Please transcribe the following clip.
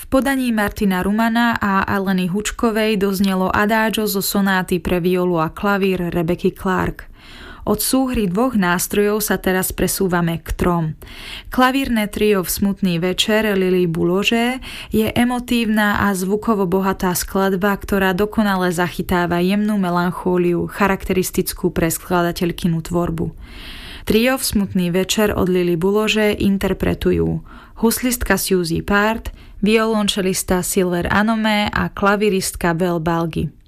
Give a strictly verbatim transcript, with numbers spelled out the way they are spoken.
podaní Martina Rumana a Aleny Hučkovej doznelo Adagio zo sonáty pre violu a klavír Rebecky Clark. Od súhry dvoch nástrojov sa teraz presúvame k trom. Klavírne trio v Smutný večer Lily Boulanger je emotívna a zvukovo bohatá skladba, ktorá dokonale zachytáva jemnú melanchóliu, charakteristickú pre skladateľkinu tvorbu. Trio v Smutný večer od Lily Boulanger interpretujú huslistka Suzy Part, violončelista Silver Anome a klaviristka Belle Balgi.